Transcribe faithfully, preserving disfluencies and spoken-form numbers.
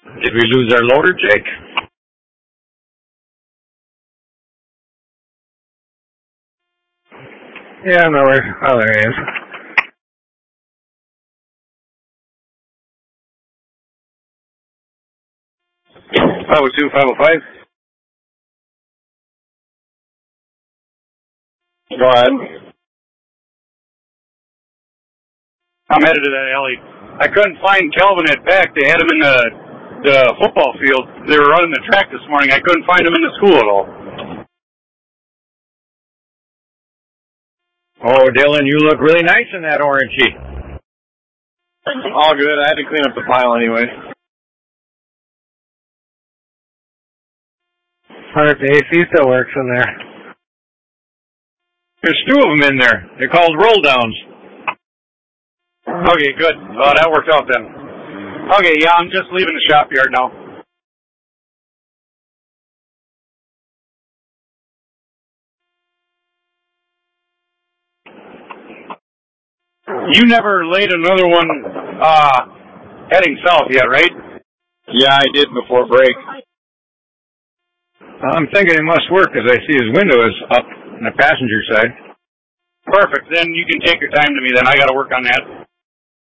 Did we lose our loader, Jake? Yeah, no worries. Oh, there he is. five oh two, five oh five. Go ahead. I'm headed to that alley. I couldn't find Kelvin at back. They had him in the the football field. They were running the track this morning. I couldn't find him in the school at all. Oh, Dylan, you look really nice in that orangey. All good. I had to clean up the pile anyway. Wonder if the A C still works in there. There's two of them in there. They're called roll downs. Okay, good. Oh, that worked out then. Okay, yeah, I'm just leaving the shop yard now. You never laid another one uh, heading south yet, right? Yeah, I did before break. I'm thinking it must work because I see his window is up on the passenger side. Perfect. Then you can take your time to me then. I got to work on that.